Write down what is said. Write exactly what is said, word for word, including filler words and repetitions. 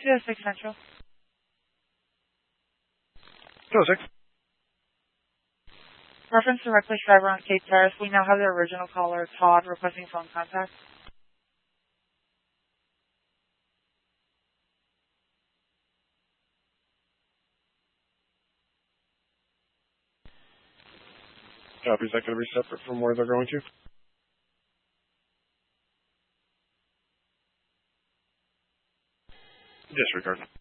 two oh six Central. two oh six. Reference to reckless driver on Cape Terrace. We now have the original caller, Todd, requesting phone contact. Copy. Is that going to be separate from where they're going to? Disregard.